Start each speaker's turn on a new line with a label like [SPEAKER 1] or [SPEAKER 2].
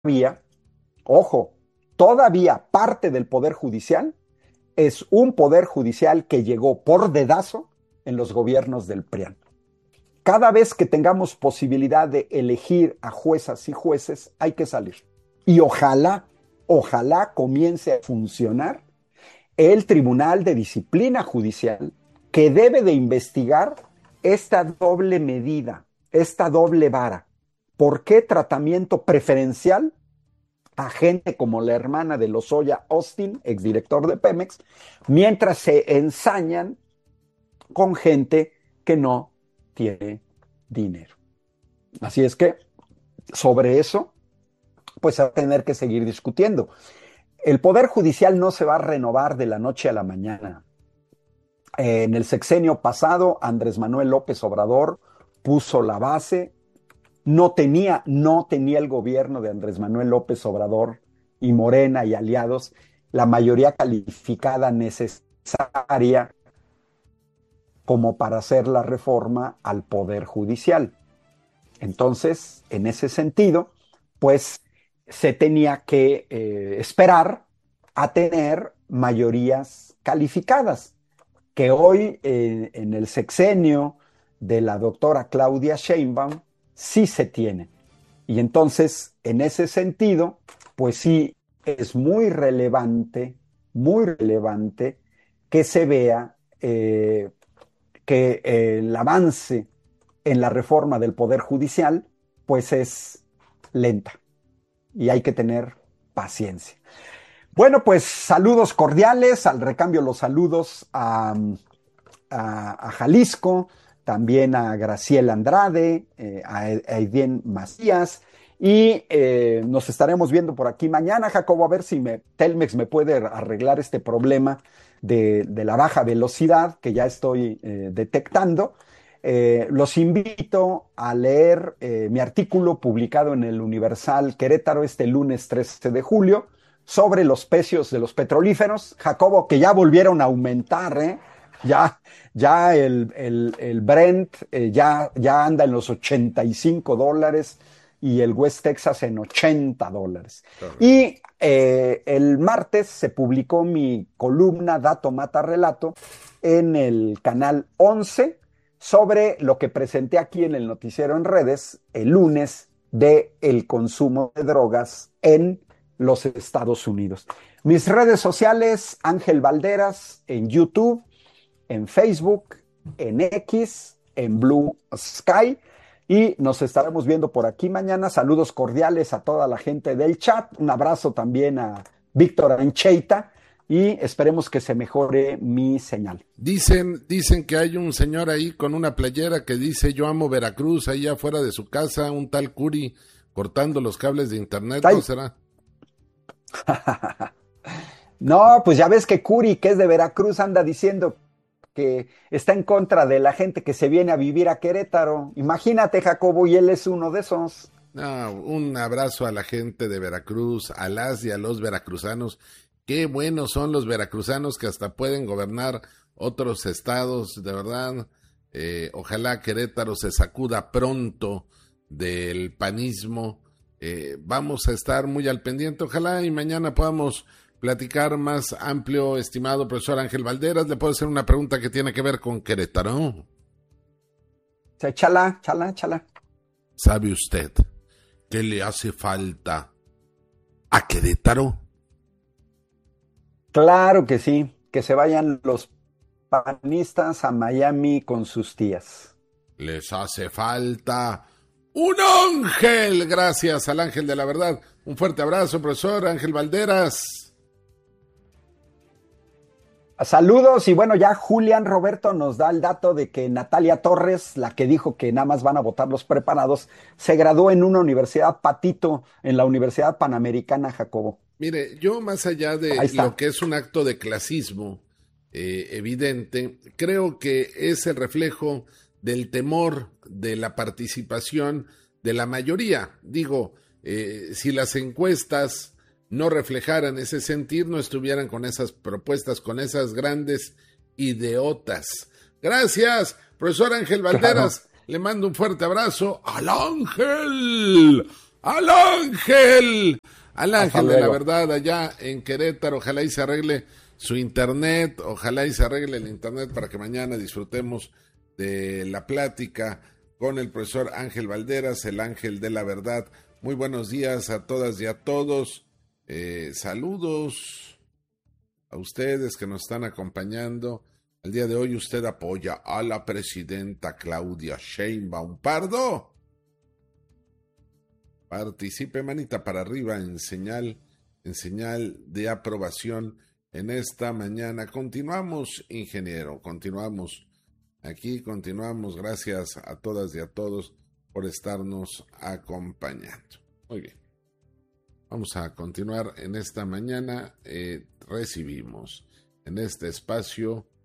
[SPEAKER 1] ojo, todavía parte del Poder Judicial es un Poder Judicial que llegó por dedazo en los gobiernos del PRIAN. Cada vez que tengamos posibilidad de elegir a juezas y jueces, hay que salir. Y ojalá comience a funcionar el Tribunal de Disciplina Judicial, que debe de investigar esta doble medida, esta doble vara. ¿Por qué tratamiento preferencial a gente como la hermana de Lozoya Austin, exdirector de Pemex, mientras se ensañan con gente que no tiene dinero? Así es que sobre eso, pues se va a tener que seguir discutiendo. El Poder Judicial no se va a renovar de la noche a la mañana. En el sexenio pasado, Andrés Manuel López Obrador puso la base. No tenía el gobierno de Andrés Manuel López Obrador y Morena y aliados la mayoría calificada necesaria como para hacer la reforma al Poder Judicial. Entonces, en ese sentido, pues se tenía que esperar a tener mayorías calificadas, que hoy en el sexenio de la doctora Claudia Sheinbaum sí se tiene. Y entonces, en ese sentido, pues sí es muy relevante que se vea que el avance en la reforma del Poder Judicial, pues es lenta y hay que tener paciencia. Bueno, pues saludos cordiales, al recambio los saludos a Jalisco, también a Graciela Andrade, a Aidien Macías, y nos estaremos viendo por aquí mañana, Jacobo, a ver si Telmex me puede arreglar este problema de la baja velocidad que ya estoy detectando. Los invito a leer mi artículo publicado en el Universal Querétaro este lunes 13 de julio sobre los precios de los petrolíferos, Jacobo, que ya volvieron a aumentar, ¿eh? Ya el Brent ya anda en los $85 y el West Texas en $80. Y el martes se publicó mi columna Dato Mata Relato en el canal 11 sobre lo que presenté aquí en el noticiero en redes el lunes de el consumo de drogas en los Estados Unidos. Mis redes sociales, Ángel Valderas en YouTube, en Facebook, en X, en Blue Sky, y nos estaremos viendo por aquí mañana. Saludos cordiales a toda la gente del chat, un abrazo también a Víctor Ancheita y esperemos que se mejore mi señal.
[SPEAKER 2] Dicen que hay un señor ahí con una playera que dice yo amo Veracruz, ahí afuera de su casa, un tal Curi cortando los cables de internet, ¿no será?
[SPEAKER 1] No, pues ya ves que Curi, que es de Veracruz, anda diciendo que está en contra de la gente que se viene a vivir a Querétaro. Imagínate, Jacobo, y él es uno de esos.
[SPEAKER 2] No, un abrazo a la gente de Veracruz, a las y a los veracruzanos. Qué buenos son los veracruzanos que hasta pueden gobernar otros estados, de verdad. Ojalá Querétaro se sacuda pronto del panismo. Vamos a estar muy al pendiente. Ojalá y mañana podamos platicar más amplio, estimado profesor Ángel Valderas. Le puedo hacer una pregunta que tiene que ver con Querétaro.
[SPEAKER 1] Chala.
[SPEAKER 2] ¿Sabe usted qué le hace falta a Querétaro?
[SPEAKER 1] Claro que sí, que se vayan los panistas a Miami con sus tías.
[SPEAKER 2] Les hace falta un ángel. Gracias al ángel de la verdad. Un fuerte abrazo, profesor Ángel Valderas.
[SPEAKER 1] Saludos y bueno, ya Julián Roberto nos da el dato de que Natalia Torres, la que dijo que nada más van a votar los preparados, se graduó en una universidad patito, en la Universidad Panamericana, Jacobo.
[SPEAKER 2] Mire, yo más allá de lo que es un acto de clasismo evidente, creo que es el reflejo del temor de la participación de la mayoría. Digo, si las encuestas no reflejaran ese sentir, no estuvieran con esas propuestas, con esas grandes idiotas. Gracias, profesor Ángel Valderas. Claro. Le mando un fuerte abrazo al ángel al ángel, al
[SPEAKER 1] Hasta
[SPEAKER 2] ángel de la
[SPEAKER 1] luego.
[SPEAKER 2] verdad allá en Querétaro. Ojalá y se arregle su internet, ojalá y se arregle el internet para que mañana disfrutemos de la plática con el profesor Ángel Valderas, el ángel de la verdad. Muy buenos días a todas y a todos. Saludos a ustedes que nos están acompañando. El día de hoy usted apoya a la presidenta Claudia Sheinbaum Pardo. Participe, manita para arriba en señal de aprobación en esta mañana. Continuamos, ingeniero, continuamos. Aquí continuamos. Gracias a todas y a todos por estarnos acompañando. Muy bien. Vamos a continuar en esta mañana. Recibimos en este espacio